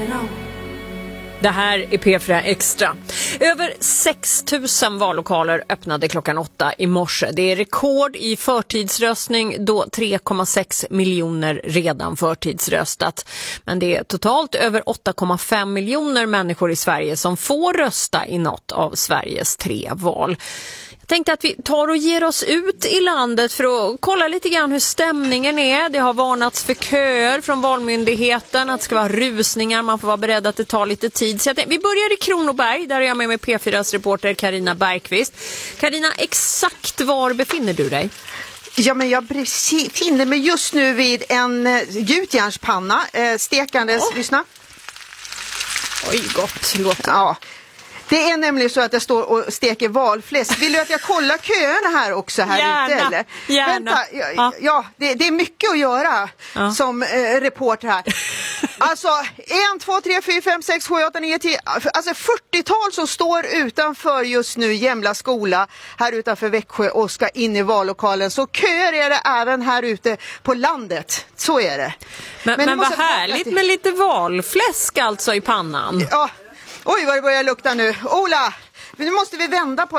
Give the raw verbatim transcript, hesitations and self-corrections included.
Det här är P fyra Extra. Över sex tusen vallokaler öppnade klockan åtta i morse. Det är rekord i förtidsröstning då tre komma sex miljoner redan förtidsröstat. Men det är totalt över åtta komma fem miljoner människor i Sverige som får rösta i något av Sveriges tre val. Jag tänkte att vi tar och ger oss ut i landet för att kolla lite grann hur stämningen är. Det har varnats för köer från Valmyndigheten, att det ska vara rusningar, man får vara beredd att det tar lite tid. Så jag tänkte, vi börjar i Kronoberg, där är jag med med P fyras reporter Carina Bergqvist. Carina, exakt var befinner du dig? Ja, men jag befinner mig just nu vid en gjutjärnspanna, eh, stekandes, oh. Lyssna. Oj, gott låter. Ja. Det är nämligen så att jag står och steker valfläsk. Vill du att jag kollar köerna här också här gärna, ute? Eller? Gärna. Vänta, ja, ja det, det är mycket att göra ja. som eh, reporter här. Alltså, en, två, tre, fyra, fem, sex, sju, åtta, nio, tio. Alltså fyrtiotal som står utanför just nu Jämla skola här utanför Växjö och ska in i vallokalen. Så köer är det även här ute på landet. Så är det. Men, men, men vad härligt med lite valfläsk alltså i pannan. Ja. Oj, vad det börjar lukta nu. Ola, nu måste vi vända på